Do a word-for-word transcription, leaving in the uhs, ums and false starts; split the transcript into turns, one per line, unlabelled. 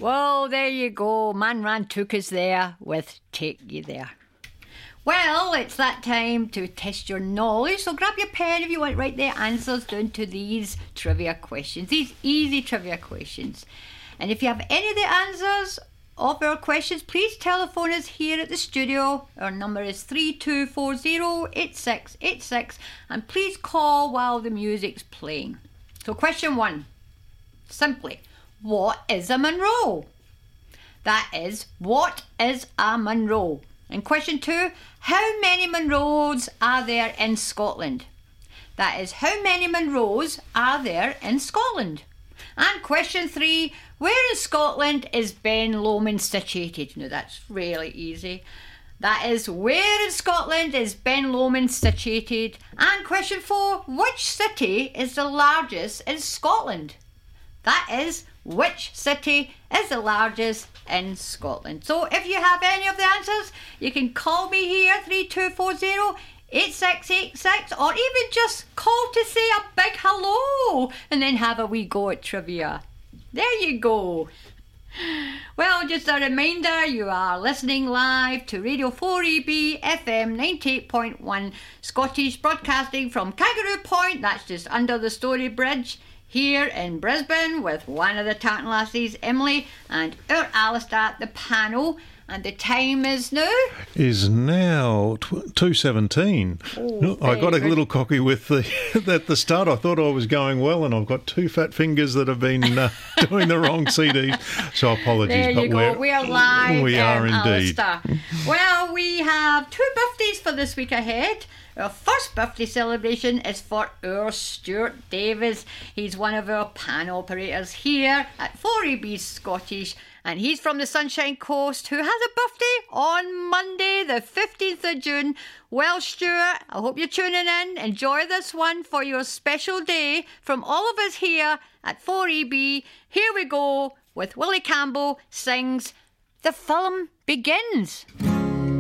Well, there you go. Man Ran took us there with Take You There. Well, it's that time to test your knowledge, so grab your pen if you want to write the answers down to these trivia questions, these easy trivia questions. And if you have any of the answers of our questions, please telephone us here at the studio. Our number is three two four zero, eight six eight six, and please call while the music's playing. So question one, simply, what is a Munro? That is, what is a Munro? And question two, how many Munros are there in Scotland? That is, how many Munros are there in Scotland? And question three, where in Scotland is Ben Lomond situated? Now that's really easy. That is, where in Scotland is Ben Lomond situated? And question four, which city is the largest in Scotland? That is, which city is the largest in Scotland? So if you have any of the answers, you can call me here, three two four zero, eight six eight six, or even just call to say a big hello and then have a wee go at trivia. There you go. Well, just a reminder, you are listening live to Radio four E B F M ninety-eight point one, Scottish Broadcasting from Kangaroo Point, that's just under the Story Bridge, here in Brisbane, with one of the Tartan Lassies, Emily, and our Alistair at the panel. And the time is now?
Is now two seventeen.
Oh,
I got a
good.
little cocky with the at the start. I thought I was going well, and I've got two fat fingers that have been uh, doing the wrong C Ds. So apologies,
There
but
you
we're
go. We are live.
We are
um,
indeed.
Alistair. Well, we have two birthdays for this week ahead. Our first birthday celebration is for our Stuart Davis. He's one of our pan operators here at four E B Scottish, and he's from the Sunshine Coast, who has a birthday on Monday the fifteenth of June. Well, Stuart, I hope you're tuning in. Enjoy this one for your special day from all of us here at four E B. Here we go with Willie Campbell sings The Film Begins.